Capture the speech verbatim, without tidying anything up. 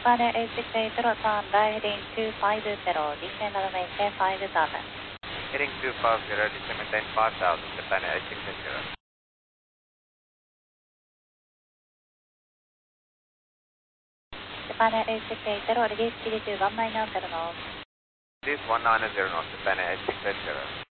Japan eight six eight zero, turn right heading two five zero, descend and maintain five thousand. Heading two five zero, descend maintain five thousand, Japan eight six eight zero. Japan eight six eight zero, release speed to one nine zero knots. Release one nine zero knots, Japan eight six eight zero.